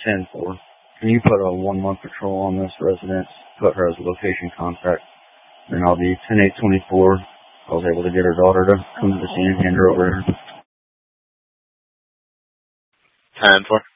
10-4. Can you put a 1-month patrol on this residence, put her as a location contact, and I'll be 10-8-24. I was able to get her daughter to come to the scene and hand her over here. 10-4.